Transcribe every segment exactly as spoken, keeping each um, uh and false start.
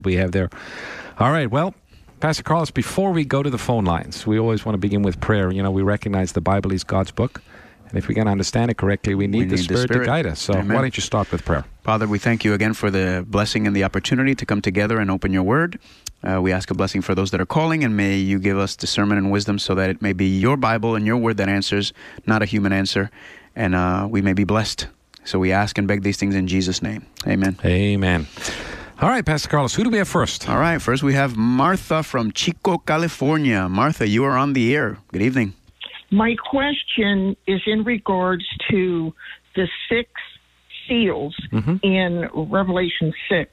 we have there. All right, well, Pastor Carlos, before we go to the phone lines, we always want to begin with prayer. You know, we recognize the Bible is God's book, and if we can understand it correctly, we need, we need the, Spirit the Spirit to guide us. So Amen. Why don't you start with prayer? Father, we thank you again for the blessing and the opportunity to come together and open your word. Uh, we ask a blessing for those that are calling, and may you give us discernment and wisdom so that it may be your Bible and your word that answers, not a human answer, and uh, we may be blessed. So we ask and beg these things in Jesus' name. Amen. Amen. All right, Pastor Carlos, who do we have first? All right, first we have Martha from Chico, California. Martha, you are on the air. Good evening. My question is in regards to the six seals mm-hmm. in Revelation six.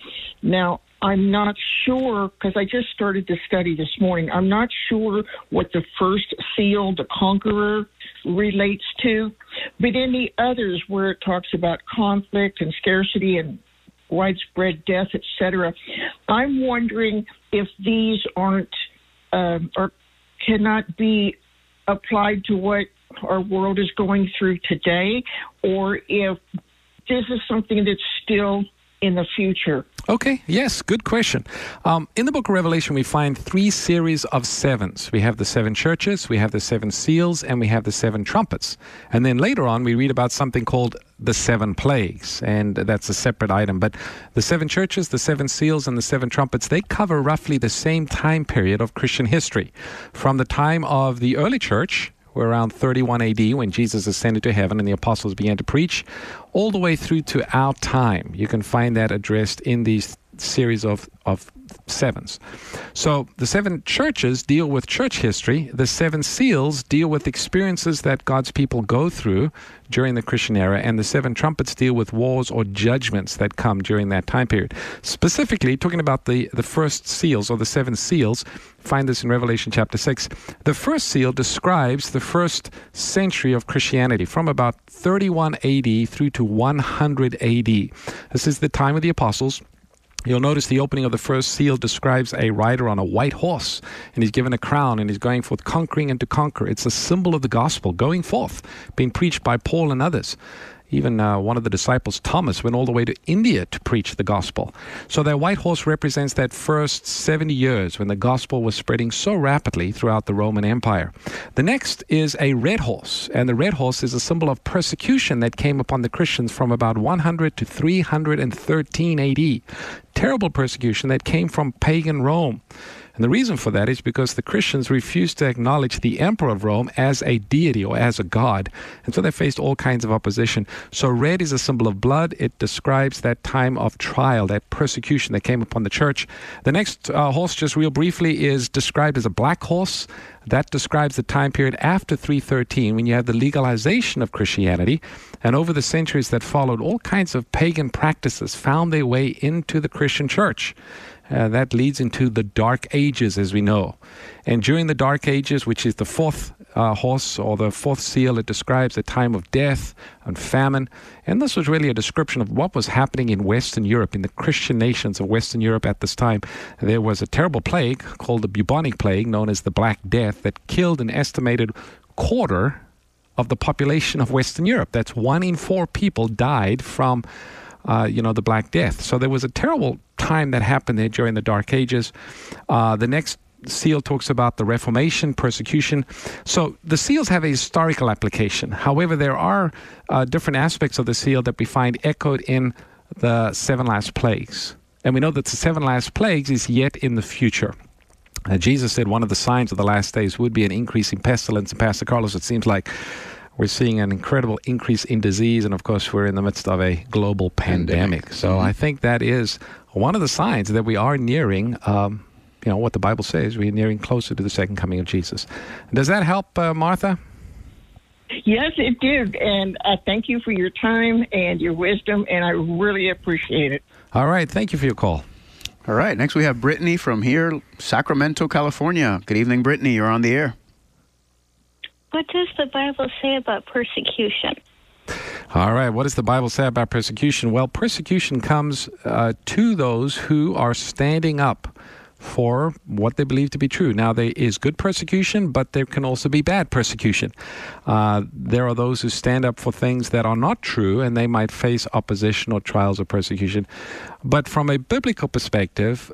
Now, I'm not sure, because I just started the study this morning, I'm not sure what the first seal, the conqueror, relates to. But in the others where it talks about conflict and scarcity and widespread death, et cetera, I'm wondering if these aren't um, or cannot be applied to what our world is going through today, or if this is something that's still in the future. Okay, yes, good question. Um, in the book of Revelation, we find three series of sevens. We have the seven churches, we have the seven seals, and we have the seven trumpets. And then later on, we read about something called the seven plagues, and that's a separate item. But the seven churches, the seven seals, and the seven trumpets, they cover roughly the same time period of Christian history. From the time of the early church, we're around thirty-one A D when Jesus ascended to heaven and the apostles began to preach, all the way through to our time. You can find that addressed in these series of, of sevens. So the seven churches deal with church history. The seven seals deal with experiences that God's people go through during the Christian era, and the seven trumpets deal with wars or judgments that come during that time period. Specifically, talking about the, the first seals, or the seven seals, find this in Revelation chapter six. The first seal describes the first century of Christianity, from about thirty-one A D through to one hundred A D. This is the time of the apostles. You'll notice the opening of the first seal describes a rider on a white horse, and he's given a crown, and he's going forth conquering and to conquer. It's a symbol of the gospel going forth, being preached by Paul and others. Even uh, one of the disciples, Thomas, went all the way to India to preach the gospel. So that white horse represents that first seventy years when the gospel was spreading so rapidly throughout the Roman Empire. The next is a red horse, and the red horse is a symbol of persecution that came upon the Christians from about one hundred to three hundred thirteen A D. Terrible persecution that came from pagan Rome. And the reason for that is because the Christians refused to acknowledge the emperor of Rome as a deity or as a god. And so they faced all kinds of opposition. So red is a symbol of blood. It describes that time of trial, that persecution that came upon the church. The next uh, horse, just real briefly, is described as a black horse. That describes the time period after three thirteen, when you have the legalization of Christianity. And over the centuries that followed, all kinds of pagan practices found their way into the Christian church. Uh, that leads into the Dark Ages, as we know. And during the Dark Ages, which is the fourth uh, horse or the fourth seal, it describes a time of death and famine. And this was really a description of what was happening in Western Europe, in the Christian nations of Western Europe at this time. There was a terrible plague called the bubonic plague, known as the Black Death, that killed an estimated quarter of the population of Western Europe. That's one in four people died from Uh, you know, the Black Death. So there was a terrible time that happened there during the Dark Ages. Uh, the next seal talks about the Reformation, persecution. So the seals have a historical application. However, there are uh, different aspects of the seal that we find echoed in the seven last plagues. And we know that the seven last plagues is yet in the future. Uh, Jesus said one of the signs of the last days would be an increase in pestilence. And Pastor Carlos, it seems like we're seeing an incredible increase in disease, and of course, we're in the midst of a global pandemic. pandemic. So mm-hmm. I think that is one of the signs that we are nearing, um, you know, what the Bible says. We're nearing closer to the second coming of Jesus. Does that help, uh, Martha? Yes, it did. And I thank you for your time and your wisdom, and I really appreciate it. All right. Thank you for your call. All right. Next, we have Brittany from here, Sacramento, California. Good evening, Brittany. You're on the air. What does the Bible say about persecution? All right. What does the Bible say about persecution? Well, persecution comes uh, to those who are standing up for what they believe to be true. Now, there is good persecution, but there can also be bad persecution. Uh, there are those who stand up for things that are not true, and they might face opposition or trials or persecution. But from a biblical perspective,